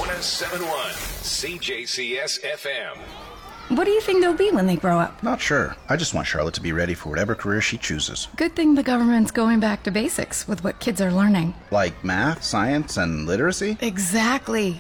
1071 CJCS FM. What do you think they'll be when they grow up? Not sure. I just want Charlotte to be ready for whatever career she chooses. Good thing the government's going back to basics with what kids are learning. Like math, science, and literacy? Exactly.